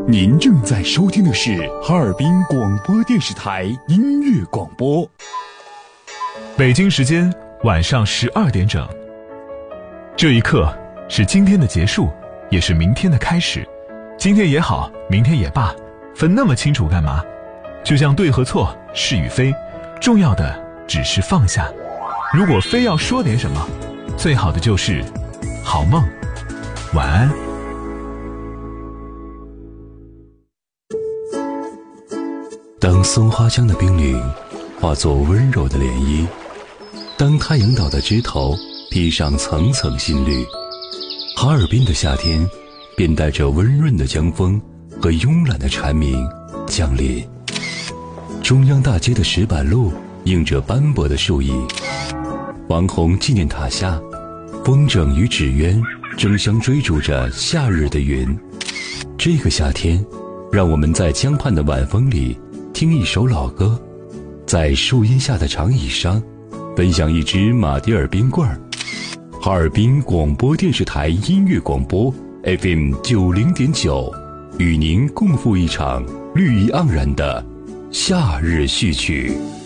您正在收听的是哈尔滨广播电视台音乐广播。 北京时间晚上12点整。这一刻是今天的结束，也是明天的开始。今天也好，明天也罢，分那么清楚干嘛？就像对和错，是与非，重要的只是放下。如果非要说点什么，最好的就是好梦，晚安。 当松花江的冰凌化作温柔的涟漪，当太阳岛的枝头披上层层新绿，哈尔滨的夏天便带着温润的江风和慵懒的蝉鸣降临。中央大街的石板路映着斑驳的树影，王洪纪念塔下，风筝与纸鸢争相追逐着夏日的云。这个夏天，让我们在江畔的晚风里听一首老歌，在树荫下的长椅上分享一支马迭尔冰棍儿。哈尔滨广播电视台音乐广播 FM90.9，与您共赴一场绿意盎然的夏日序曲。